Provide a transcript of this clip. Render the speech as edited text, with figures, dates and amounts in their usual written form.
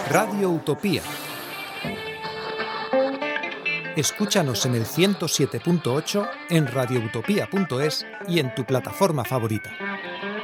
Radio Utopía. Escúchanos en el 107.8, en radioutopía.es y en tu plataforma favorita.